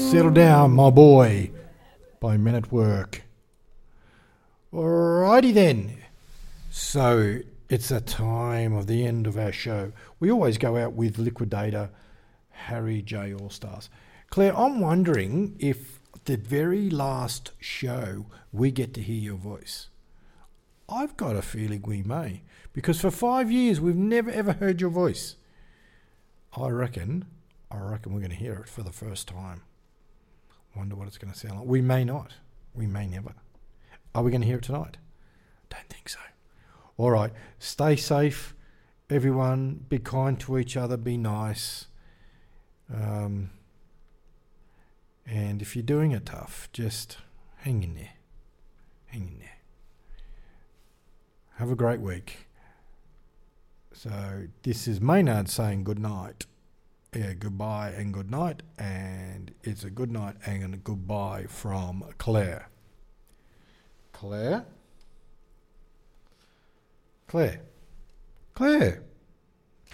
Settle Down, My Boy by Men at Work. Alrighty then. So it's a time of the end of our show. We always go out with Liquidator, Harry J. All-Stars. Claire, I'm wondering if the very last show we get to hear your voice. I've got a feeling we may, because for 5 years we've never ever heard your voice. I reckon we're going to hear it for the first time. Wonder what it's going to sound like. We may not. We may never. Are we going to hear it tonight? Don't think so. All right. Stay safe, everyone. Be kind to each other. Be nice. And if you're doing it tough, just hang in there. Hang in there. Have a great week. So this is Maynard saying good night. Yeah, goodbye and good night. And it's a good night and a goodbye from Claire. Claire? Claire? Claire?